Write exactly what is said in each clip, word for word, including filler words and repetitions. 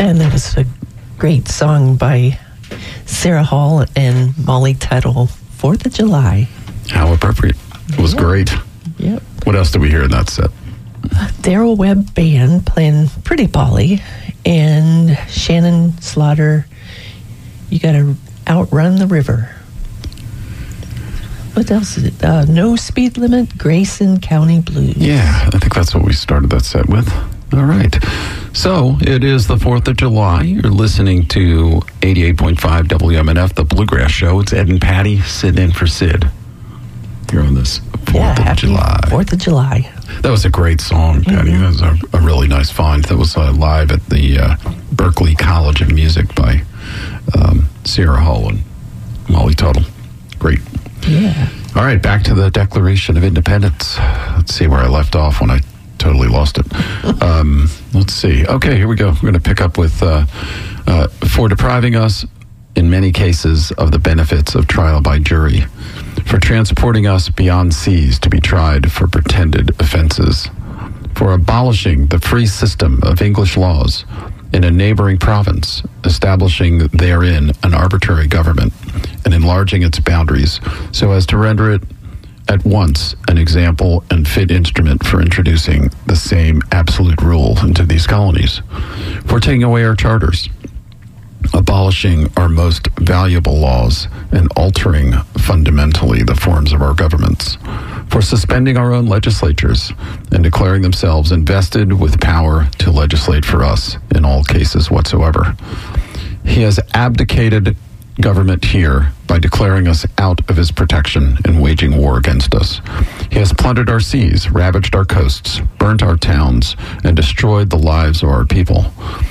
And that was a great song by Sarah Hall and Molly Tuttle, fourth of July. How appropriate. It was Yep. great. Yep. What else did we hear in that set? Daryl Webb Band playing Pretty Polly, and Shannon Slaughter, You Gotta Outrun the River. What else is it? Uh, No Speed Limit, Grayson County Blues. Yeah, I think that's what we started that set with. All right. So it is the fourth of July. You're listening to eighty-eight point five W M N F, the Bluegrass Show. It's Ed and Patty sitting in for Sid here on this fourth Yeah, of happy July. fourth of July. That was a great song, Patty. Mm-hmm. That was a, a really nice find. That was uh, live at the uh, Berkeley College of Music by um, Sierra Hall and Molly Tuttle. Great. Yeah. All right, back to the Declaration of Independence. Let's see where I left off when I totally lost it. Um, let's see. Okay, here we go. We're going to pick up with, uh, uh, for depriving us, in many cases, of the benefits of trial by jury, for transporting us beyond seas to be tried for pretended offenses, for abolishing the free system of English laws in a neighboring province, establishing therein an arbitrary government, and enlarging its boundaries so as to render it at once an example and fit instrument for introducing the same absolute rule into these colonies, for taking away our charters, abolishing our most valuable laws, and altering fundamentally the forms of our governments, for suspending our own legislatures and declaring themselves invested with power to legislate for us in all cases whatsoever. He has abdicated government here by declaring us out of his protection and waging war against us. He has plundered our seas, ravaged our coasts, burnt our towns, and destroyed the lives of our people.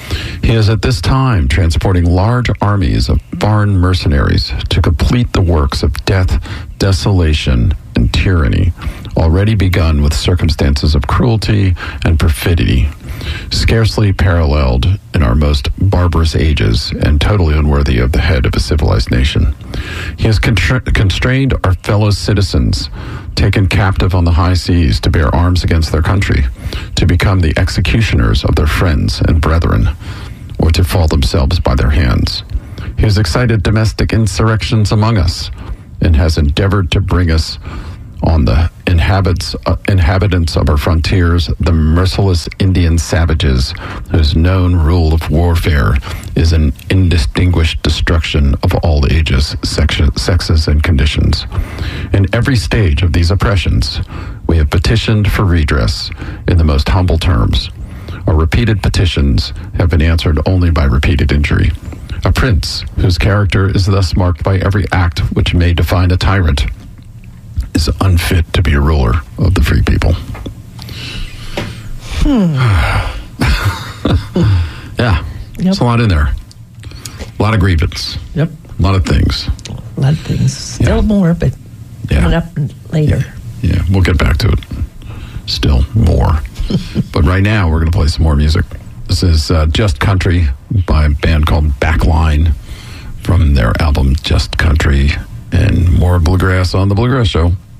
He is at this time transporting large armies of foreign mercenaries to complete the works of death, desolation, and tyranny, already begun with circumstances of cruelty and perfidy, scarcely paralleled in our most barbarous ages and totally unworthy of the head of a civilized nation. He has contra- constrained our fellow citizens, taken captive on the high seas to bear arms against their country, to become the executioners of their friends and brethren, or to fall themselves by their hands. He has excited domestic insurrections among us, and has endeavored to bring us on the inhabits, uh, inhabitants of our frontiers, the merciless Indian savages, whose known rule of warfare is an indistinguished destruction of all ages, sex- sexes, and conditions. In every stage of these oppressions, we have petitioned for redress in the most humble terms. Our repeated petitions have been answered only by repeated injury. A prince, whose character is thus marked by every act which may define a tyrant, is unfit to be a ruler of the free people. Hmm. Yeah, Yep. there's a lot in there. A lot of grievance. Yep. A lot of things. A lot of things. Still Yeah. more, but Yeah. coming up later. Yeah, we'll get back to it. Still more. But right now, we're going to play some more music. This is uh, Just Country by a band called Backline from their album Just Country, and more bluegrass on the Bluegrass Show.